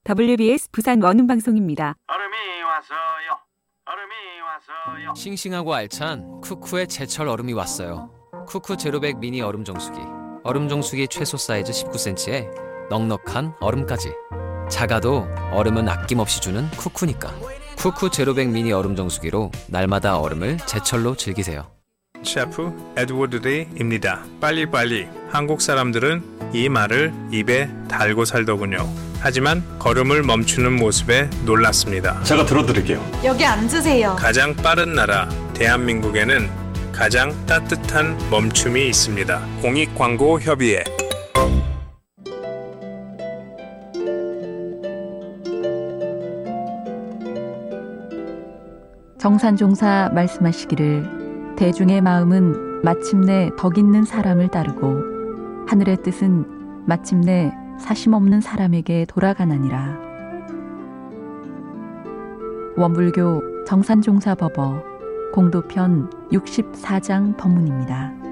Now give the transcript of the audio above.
WBS 부산 원음방송입니다. 얼음이 왔어요. 얼음이 왔어요. 싱싱하고 알찬 쿠쿠의 제철 얼음이 왔어요. 쿠쿠 제로백 미니 얼음 정수기. 얼음 정수기 최소 사이즈 19cm에 넉넉한 얼음까지. 작아도 얼음은 아낌없이 주는 쿠쿠니까. 쿠쿠 제로백 미니 얼음 정수기로 날마다 얼음을 제철로 즐기세요. 셰프 에드워드 리입니다. 빨리빨리. 한국 사람들은 이 말을 입에 달고 살더군요. 하지만 걸음을 멈추는 모습에 놀랐습니다. 제가 들어드릴게요. 여기 앉으세요. 가장 빠른 나라 대한민국에는 가장 따뜻한 멈춤이 있습니다. 공익광고협의회. 정산종사 말씀하시기를 대중의 마음은 마침내 덕 있는 사람을 따르고 하늘의 뜻은 마침내 사심 없는 사람에게 돌아가나니라. 원불교 정산종사법어 공도편 64장 법문입니다.